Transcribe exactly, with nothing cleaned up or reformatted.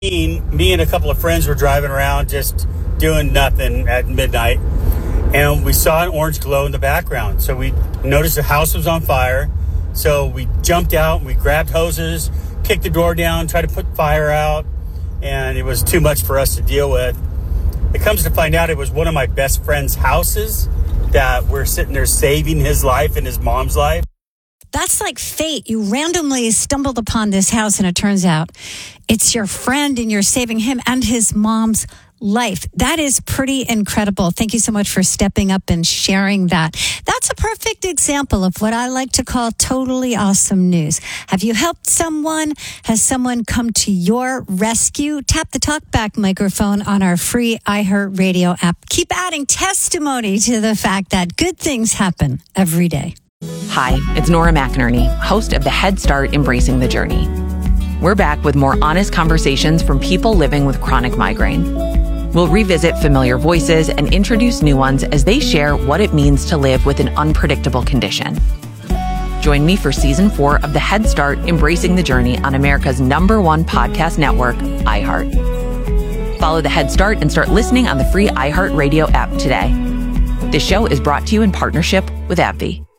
Me and a couple of friends were driving around just doing nothing at midnight, and we saw an orange glow in the background. So we noticed the house was on fire. So we jumped out and we grabbed hoses, kicked the door down, tried to put fire out, and it was too much for us to deal with. It comes to find out it was one of my best friend's houses that we're sitting there saving his life and his mom's life. That's like fate. You randomly stumbled upon this house, and it turns out it's your friend, and you're saving him and his mom's life. That is pretty incredible. Thank you so much for stepping up and sharing that. That's a perfect example of what I like to call totally awesome news. Have you helped someone? Has someone come to your rescue? Tap the talkback microphone on our free iHeartRadio app. Keep adding testimony to the fact that good things happen every day. Hi, it's Nora McInerney, host of the Head Start Embracing the Journey. We're back with more honest conversations from people living with chronic migraine. We'll revisit familiar voices and introduce new ones as they share what it means to live with an unpredictable condition. Join me for season four of the Head Start Embracing the Journey on America's number one podcast network, iHeart. Follow the Head Start and start listening on the free iHeartRadio app today. This show is brought to you in partnership with AbbVie.